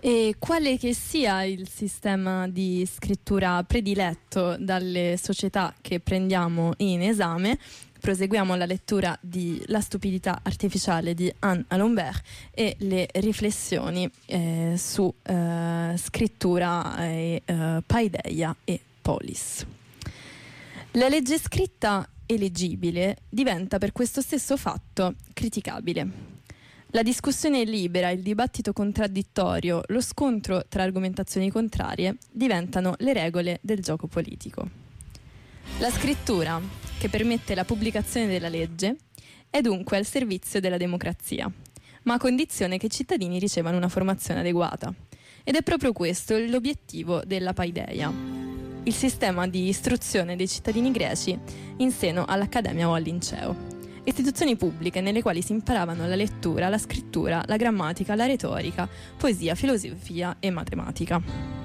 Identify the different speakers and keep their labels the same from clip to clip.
Speaker 1: E quale che sia il sistema di scrittura prediletto dalle società che prendiamo in esame, proseguiamo la lettura di La stupidità artificiale di Anne Alembert e le riflessioni su scrittura, paideia e polis. La legge scritta e leggibile diventa per questo stesso fatto criticabile. La discussione libera, il dibattito contraddittorio, lo scontro tra argomentazioni contrarie diventano le regole del gioco politico. La scrittura, che permette la pubblicazione della legge, è dunque al servizio della democrazia, ma a condizione che i cittadini ricevano una formazione adeguata. Ed è proprio questo l'obiettivo della paideia, il sistema di istruzione dei cittadini greci in seno all'accademia o al liceo. Istituzioni pubbliche nelle quali si imparavano la lettura, la scrittura, la grammatica, la retorica, poesia, filosofia e matematica.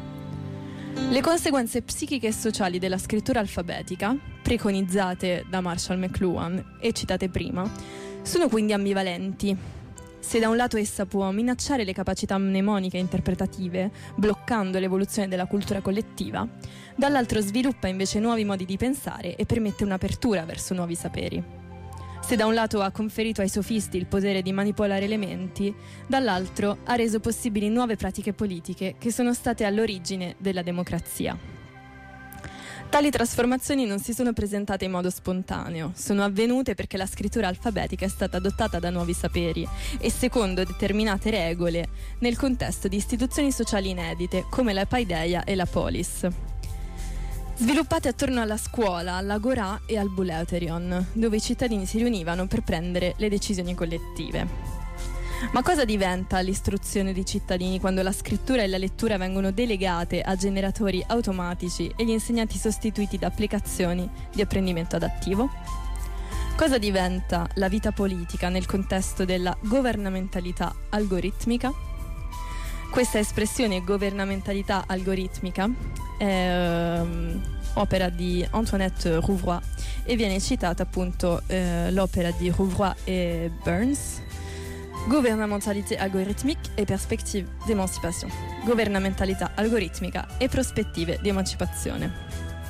Speaker 1: Le conseguenze psichiche e sociali della scrittura alfabetica, preconizzate da Marshall McLuhan e citate prima, sono quindi ambivalenti. Se da un lato essa può minacciare le capacità mnemoniche e interpretative, bloccando l'evoluzione della cultura collettiva, dall'altro sviluppa invece nuovi modi di pensare e permette un'apertura verso nuovi saperi. Se da un lato ha conferito ai sofisti il potere di manipolare elementi, dall'altro ha reso possibili nuove pratiche politiche che sono state all'origine della democrazia. Tali trasformazioni non si sono presentate in modo spontaneo, sono avvenute perché la scrittura alfabetica è stata adottata da nuovi saperi e secondo determinate regole nel contesto di istituzioni sociali inedite come la paideia e la polis, sviluppate attorno alla scuola, all'agorà e al bouleuterion, dove i cittadini si riunivano per prendere le decisioni collettive. Ma cosa diventa l'istruzione dei cittadini quando la scrittura e la lettura vengono delegate a generatori automatici e gli insegnanti sostituiti da applicazioni di apprendimento adattivo? Cosa diventa la vita politica nel contesto della governamentalità algoritmica? Questa espressione governamentalità algoritmica è opera di Antoinette Rouvroy e viene citata appunto l'opera di Rouvroy e Burns, Gouvernementalité algorithmique et perspective d'émancipation, governamentalità algoritmica e prospettive di emancipazione.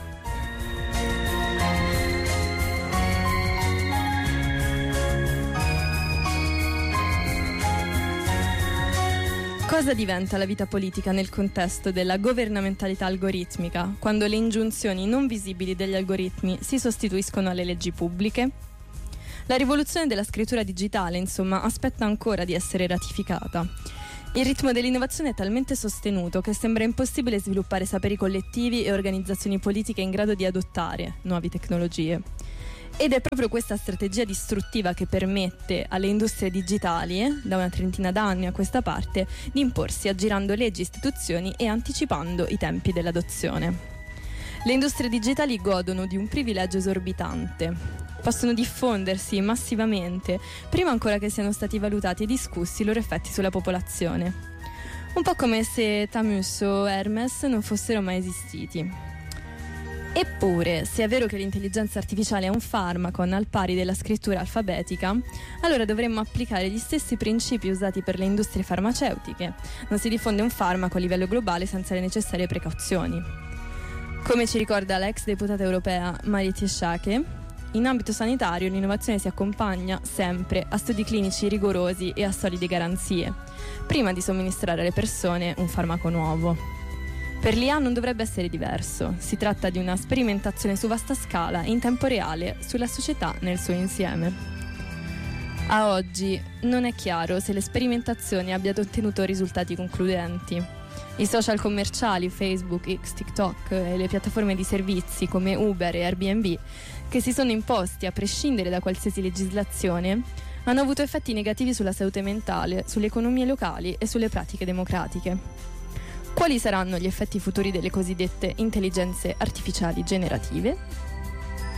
Speaker 1: Cosa diventa la vita politica nel contesto della governamentalità algoritmica, quando le ingiunzioni non visibili degli algoritmi si sostituiscono alle leggi pubbliche? La rivoluzione della scrittura digitale, insomma, aspetta ancora di essere ratificata. Il ritmo dell'innovazione è talmente sostenuto che sembra impossibile sviluppare saperi collettivi e organizzazioni politiche in grado di adottare nuove tecnologie. Ed è proprio questa strategia distruttiva che permette alle industrie digitali, da una trentina d'anni a questa parte, di imporsi aggirando leggi, istituzioni e anticipando i tempi dell'adozione. Le industrie digitali godono di un privilegio esorbitante. Possono diffondersi massivamente prima ancora che siano stati valutati e discussi i loro effetti sulla popolazione. Un po' come se Tamus o Hermes non fossero mai esistiti. Eppure, se è vero che l'intelligenza artificiale è un farmaco al pari della scrittura alfabetica, allora dovremmo applicare gli stessi principi usati per le industrie farmaceutiche. Non si diffonde un farmaco a livello globale senza le necessarie precauzioni. Come ci ricorda la ex deputata europea Marietje Schaake, in ambito sanitario l'innovazione si accompagna sempre a studi clinici rigorosi e a solide garanzie, prima di somministrare alle persone un farmaco nuovo. Per l'IA non dovrebbe essere diverso. Si tratta di una sperimentazione su vasta scala in tempo reale sulla società nel suo insieme. A oggi non è chiaro se le sperimentazioni abbiano ottenuto risultati concludenti. I social commerciali, Facebook, X, TikTok e le piattaforme di servizi come Uber e Airbnb, che si sono imposti a prescindere da qualsiasi legislazione, hanno avuto effetti negativi sulla salute mentale, sulle economie locali e sulle pratiche democratiche. Quali saranno gli effetti futuri delle cosiddette intelligenze artificiali generative?